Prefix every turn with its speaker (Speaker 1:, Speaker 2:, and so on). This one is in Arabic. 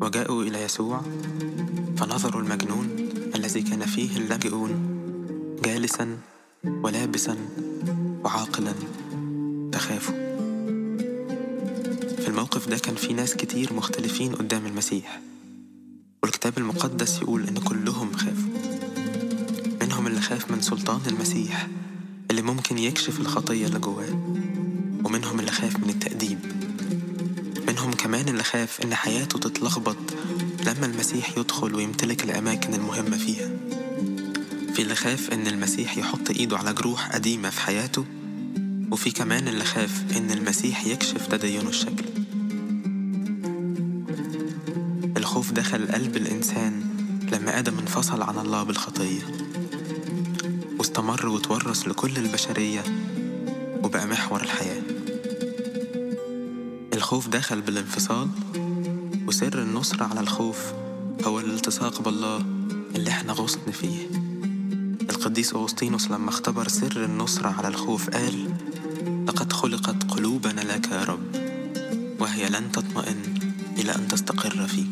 Speaker 1: وجاءوا إلى يسوع فنظروا المجنون الذي كان فيه اللاجئون جالسا ولابسا وعاقلا، فخافوا. في الموقف ده كان في ناس كتير مختلفين قدام المسيح، والكتاب المقدس يقول إن كلهم خافوا. منهم اللي خاف من سلطان المسيح اللي ممكن يكشف الخطية اللي جواه، ومنهم اللي خاف من التأديب. منهم كمان اللي خاف إن حياته تتلخبط لما المسيح يدخل ويمتلك الأماكن المهمة فيها. في اللي خاف إن المسيح يحط إيده على جروح قديمة في حياته، وفي كمان اللي خاف إن المسيح يكشف تدينه الشكلي. الخوف دخل قلب الإنسان لما آدم انفصل عن الله بالخطية، واستمر وتورث لكل البشرية وبقى محور الحياة. الخوف دخل بالانفصال، وسر النصرة على الخوف هو الالتصاق بالله اللي احنا غصن فيه. القديس أغسطينوس لما اختبر سر النصرة على الخوف قال: لقد خلقت قلوبنا لك يا رب، وهي لن تطمئن إلى أن تستقر فيك.